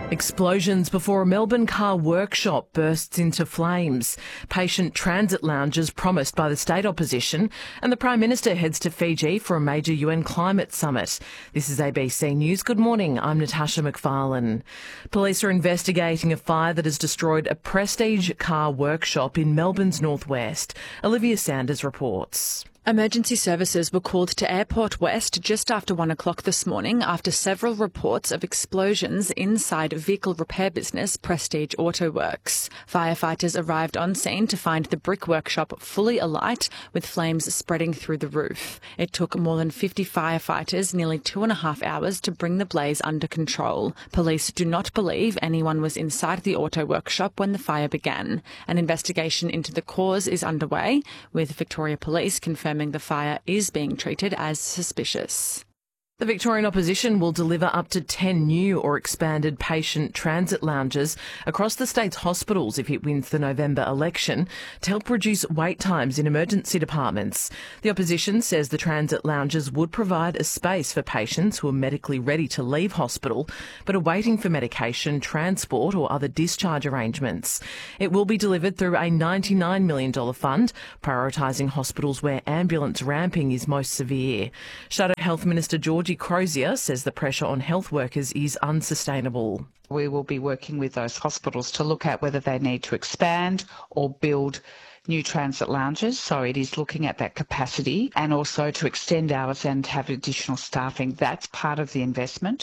Explosions before a Melbourne car workshop bursts into flames. Patient transit lounges promised by the state opposition, and the Prime Minister heads to Fiji for a major UN climate summit. This is ABC News. Good morning, I'm Natasha McFarlane. Police are investigating a fire that has destroyed a prestige car workshop in Melbourne's northwest. Olivia Sanders reports. Emergency services were called to Airport West just after 1 o'clock this morning after several reports of explosions inside vehicle repair business Prestige Auto Works. Firefighters arrived on scene to find the brick workshop fully alight with flames spreading through the roof. It took more than 50 firefighters nearly 2.5 hours to bring the blaze under control. Police do not believe anyone was inside the auto workshop when the fire began. An investigation into the cause is underway, with Victoria Police confirming the fire is being treated as suspicious. The Victorian opposition will deliver up to 10 new or expanded patient transit lounges across the state's hospitals if it wins the November election to help reduce wait times in emergency departments. The opposition says the transit lounges would provide a space for patients who are medically ready to leave hospital but are waiting for medication, transport or other discharge arrangements. It will be delivered through a $99 million fund, prioritising hospitals where ambulance ramping is most severe. Shadow Health Minister Georgie Crozier says the pressure on health workers is unsustainable. We will be working with those hospitals to look at whether they need to expand or build new transit lounges. So it is looking at that capacity and also to extend hours and have additional staffing. That's part of the investment.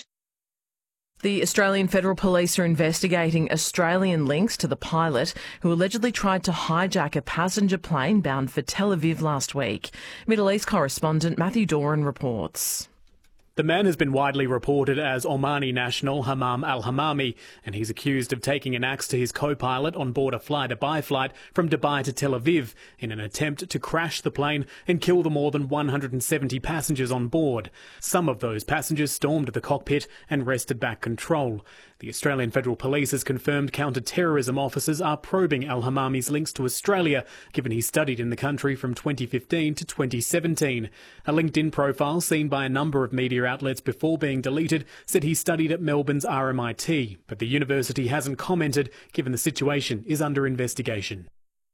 The Australian Federal Police are investigating Australian links to the pilot who allegedly tried to hijack a passenger plane bound for Tel Aviv last week. Middle East correspondent Matthew Doran reports. The man has been widely reported as Omani national Hammam al-Hammami, and he's accused of taking an axe to his co-pilot on board a fly-to-Dubai flight from Dubai to Tel Aviv in an attempt to crash the plane and kill the more than 170 passengers on board. Some of those passengers stormed the cockpit and wrested back control. The Australian Federal Police has confirmed counter-terrorism officers are probing al-Hammami's links to Australia, given he studied in the country from 2015 to 2017. A LinkedIn profile seen by a number of media outlets before being deleted said he studied at Melbourne's RMIT, but the university hasn't commented, given the situation is under investigation.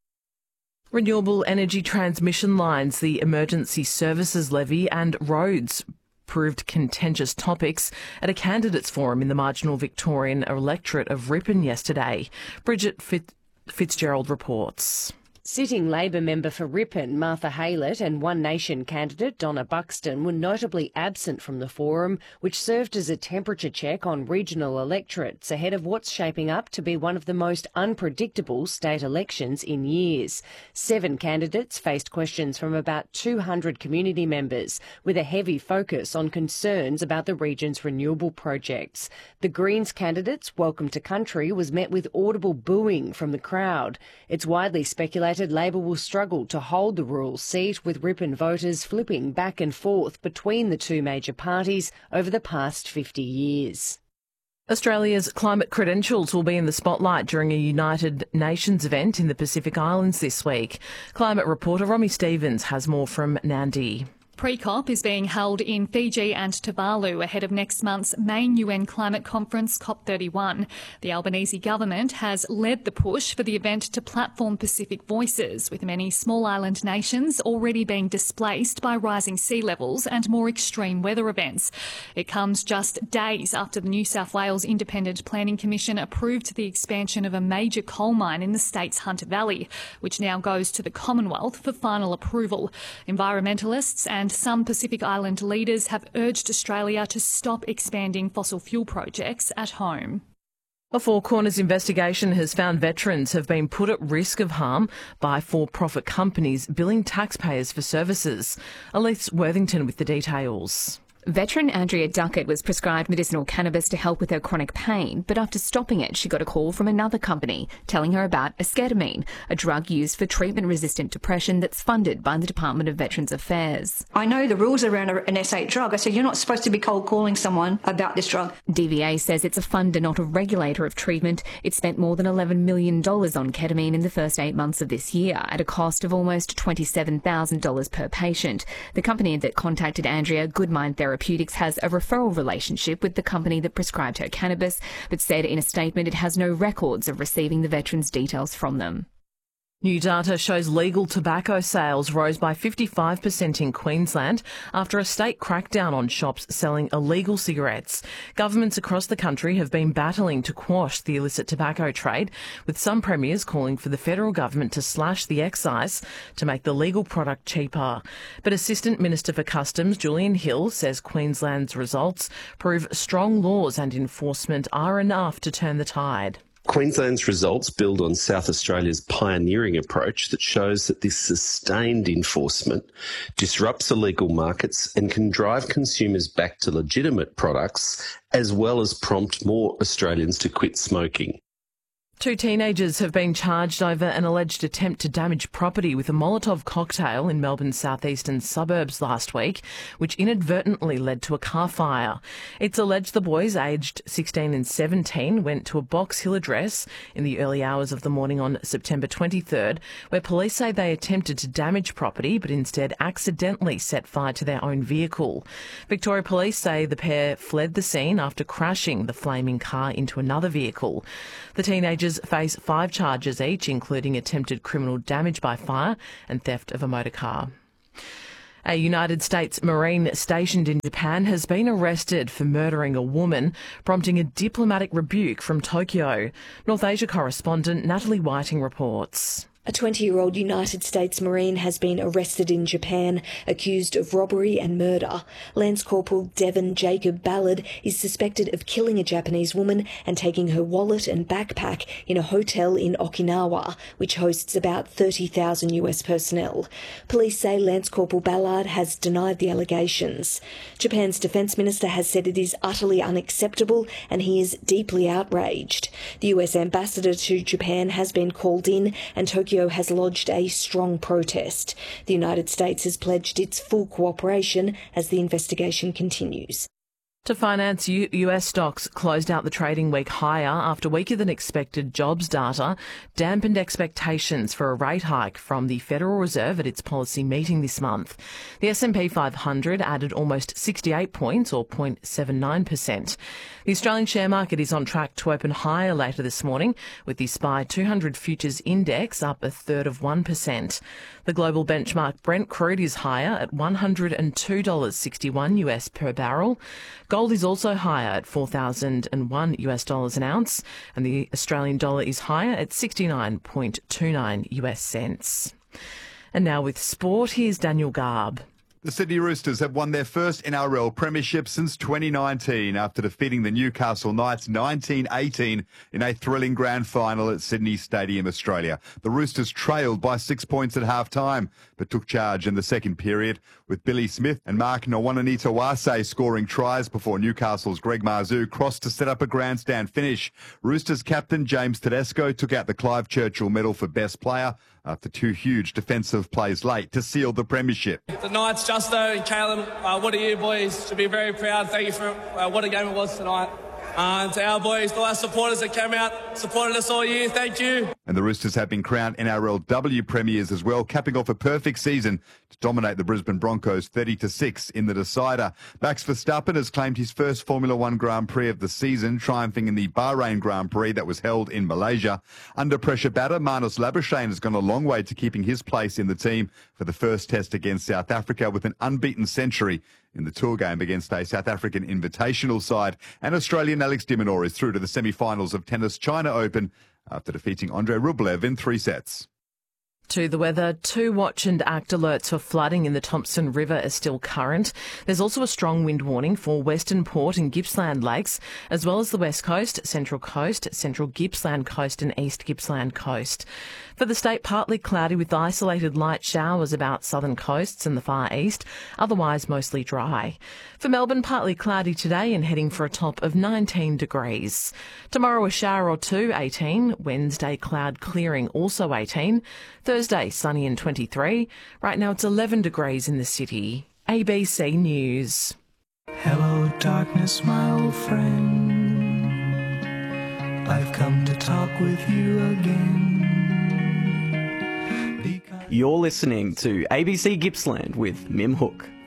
Renewable energy transmission lines, the emergency services levy and roads proved contentious topics at a candidates forum in the marginal Victorian electorate of Ripon yesterday. Bridget Fitzgerald reports. Sitting Labor member for Ripon, Martha Haylett, and One Nation candidate Donna Buxton were notably absent from the forum, which served as a temperature check on regional electorates ahead of what's shaping up to be one of the most unpredictable state elections in years. 7 candidates faced questions from about 200 community members, with a heavy focus on concerns about the region's renewable projects. The Greens candidate's welcome to country was met with audible booing from the crowd. It's widely speculated Labor will struggle to hold the rural seat, with Ripon voters flipping back and forth between the two major parties over the past 50 years. Australia's climate credentials will be in the spotlight during a United Nations event in the Pacific Islands this week. Climate reporter Romy Stevens has more from Nandi. Pre-COP is being held in Fiji and Tuvalu ahead of next month's main UN climate conference, COP31. The Albanese government has led the push for the event to platform Pacific voices, with many small island nations already being displaced by rising sea levels and more extreme weather events. It comes just days after the New South Wales Independent Planning Commission approved the expansion of a major coal mine in the state's Hunter Valley, which now goes to the Commonwealth for final approval. Environmentalists and some Pacific Island leaders have urged Australia to stop expanding fossil fuel projects at home. A Four Corners investigation has found veterans have been put at risk of harm by for-profit companies billing taxpayers for services. Elise Worthington with the details. Veteran Andrea Duckett was prescribed medicinal cannabis to help with her chronic pain, but after stopping it, she got a call from another company telling her about esketamine, a drug used for treatment-resistant depression that's funded by the Department of Veterans Affairs. I know the rules around an S8 drug. I said, you're not supposed to be cold calling someone about this drug. DVA says it's a funder, not a regulator of treatment. It spent more than $11 million on ketamine in the first 8 months of this year at a cost of almost $27,000 per patient. The company that contacted Andrea, Goodmind Therapy, Therapeutics has a referral relationship with the company that prescribed her cannabis, but said in a statement it has no records of receiving the veteran's details from them. New data shows legal tobacco sales rose by 55% in Queensland after a state crackdown on shops selling illegal cigarettes. Governments across the country have been battling to quash the illicit tobacco trade, with some premiers calling for the federal government to slash the excise to make the legal product cheaper. But Assistant Minister for Customs Julian Hill says Queensland's results prove strong laws and enforcement are enough to turn the tide. Queensland's results build on South Australia's pioneering approach that shows that this sustained enforcement disrupts illegal markets and can drive consumers back to legitimate products, as well as prompt more Australians to quit smoking. 2 teenagers have been charged over an alleged attempt to damage property with a Molotov cocktail in Melbourne's southeastern suburbs last week, which inadvertently led to a car fire. It's alleged the boys, aged 16 and 17, went to a Box Hill address in the early hours of the morning on September 23rd, where police say they attempted to damage property but instead accidentally set fire to their own vehicle. Victoria Police say the pair fled the scene after crashing the flaming car into another vehicle. The teenagers face 5 charges each, including attempted criminal damage by fire and theft of a motor car. A United States Marine stationed in Japan has been arrested for murdering a woman, prompting a diplomatic rebuke from Tokyo. North Asia correspondent Natalie Whiting reports. A 20-year-old United States Marine has been arrested in Japan, accused of robbery and murder. Lance Corporal Devon Jacob Ballard is suspected of killing a Japanese woman and taking her wallet and backpack in a hotel in Okinawa, which hosts about 30,000 US personnel. Police say Lance Corporal Ballard has denied the allegations. Japan's defence minister has said it is utterly unacceptable and he is deeply outraged. The US ambassador to Japan has been called in and Tokyo has lodged a strong protest. The United States has pledged its full cooperation as the investigation continues. To finance, US stocks closed out the trading week higher after weaker than expected jobs data dampened expectations for a rate hike from the Federal Reserve at its policy meeting this month. The S&P 500 added almost 68 points, or 0.79%. The Australian share market is on track to open higher later this morning, with the SPI 200 futures index up 1/3%. The global benchmark Brent crude is higher at $102.61 US per barrel. Gold is also higher at $4,001 US dollars an ounce, and the Australian dollar is higher at 69.29 US cents. And now with sport, here's Daniel Garb. The Sydney Roosters have won their first NRL premiership since 2019 after defeating the Newcastle Knights 19-18 in a thrilling grand final at Sydney Stadium, Australia. The Roosters trailed by 6 points at half-time, but took charge in the second period, with Billy Smith and Mark Nwananitawase scoring tries before Newcastle's Greg Marzhew crossed to set up a grandstand finish. Roosters captain James Tedesco took out the Clive Churchill medal for best player after 2 huge defensive plays late to seal the premiership. The Knights, Justo and Caleb, what a year, boys. Should be very proud. Thank you for what a game it was tonight. To our boys, all our supporters that came out, supported us all year, thank you. And the Roosters have been crowned NRLW premiers as well, capping off a perfect season to dominate the Brisbane Broncos 30-6 in the decider. Max Verstappen has claimed his first Formula One Grand Prix of the season, triumphing in the Bahrain Grand Prix that was held in Malaysia. Under pressure batter, Marnus Labuschagne has gone a long way to keeping his place in the team for the first test against South Africa with an unbeaten century in the tour game against a South African invitational side. And Australian Alex de Minaur is through to the semi-finals of Tennis China Open after defeating Andrei Rublev in 3 sets. To the weather, 2 watch and act alerts for flooding in the Thompson River are still current. There's also a strong wind warning for Western Port and Gippsland Lakes, as well as the West Coast, Central Gippsland Coast and East Gippsland Coast. For the state, partly cloudy with isolated light showers about southern coasts and the far east, otherwise mostly dry. For Melbourne, partly cloudy today and heading for a top of 19 degrees. Tomorrow, a shower or 2, 18. Wednesday, cloud clearing, also 18. Thursday, sunny and 23. Right now, it's 11 degrees in the city. ABC News. Hello, darkness, my old friend. I've come to talk with you again. You're listening to ABC Gippsland with Mim Hook.